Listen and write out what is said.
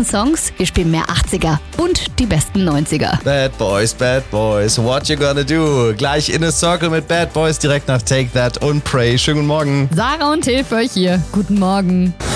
besten Songs, wir spielen mehr 80er und die besten 90er. Bad Boys, what you gonna do? Gleich in a Circle mit Bad Boys direkt nach Take That und Pray. Schönen guten Morgen. Sarah und Till für euch hier. Guten Morgen.